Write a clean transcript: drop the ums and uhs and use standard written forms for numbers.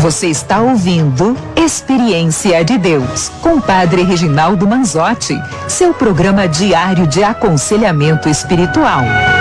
Você está ouvindo Experiência de Deus, com Padre Reginaldo Manzotti, seu programa diário de aconselhamento espiritual.